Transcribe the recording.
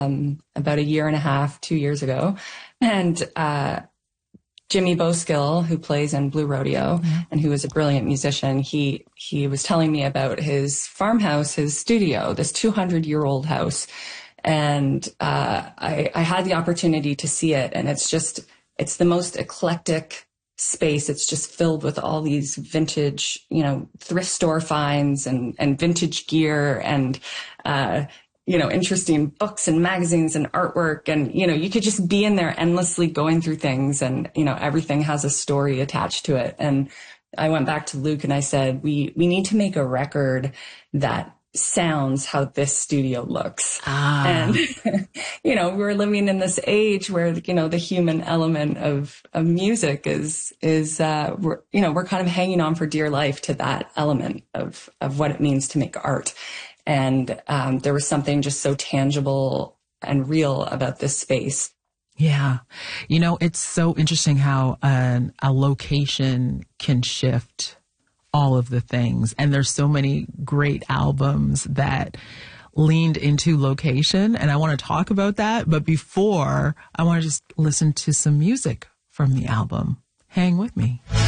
about a year and a half, 2 years ago. And Jimmy Boskill, who plays in Blue Rodeo and who is a brilliant musician, he was telling me about his farmhouse, his studio, this 200-year-old house. And I had the opportunity to see it, and it's the most eclectic space. It's just filled with all these vintage, thrift store finds and vintage gear and, interesting books and magazines and artwork. And, you could just be in there endlessly going through things, and, everything has a story attached to it. And I went back to Luke and I said, we need to make a record that sounds how this studio looks. And, we're living in this age where, the human element of music is we're kind of hanging on for dear life to that element of what it means to make art. And there was something just so tangible and real about this space. Yeah. It's so interesting how a location can shift all of the things. And there's so many great albums that leaned into location. And I want to talk about that. But before, I want to just listen to some music from the album. Hang with me.